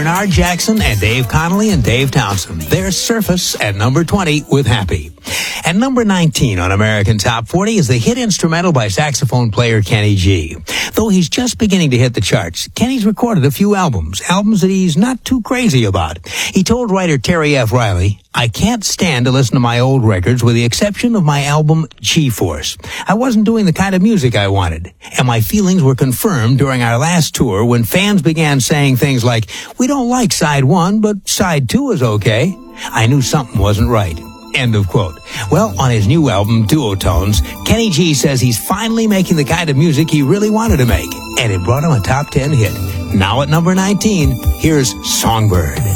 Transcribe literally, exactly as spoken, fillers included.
Bernard Jackson and Dave Connolly and Dave Townsend. Their Surface at number twenty with Happy. At number nineteen on American Top forty is the hit instrumental by saxophone player Kenny G. Though he's just beginning to hit the charts, Kenny's recorded a few albums, albums that he's not too crazy about. He told writer Terry F. Riley, "I can't stand to listen to my old records with the exception of my album G-Force. I wasn't doing the kind of music I wanted, and my feelings were confirmed during our last tour when fans began saying things like, 'We don't like side one, but side two is okay.' I knew something wasn't right." End of quote. Well, on his new album, Duotones, Kenny G says he's finally making the kind of music he really wanted to make, and it brought him a top ten hit. Now at number nineteen, here's Songbird.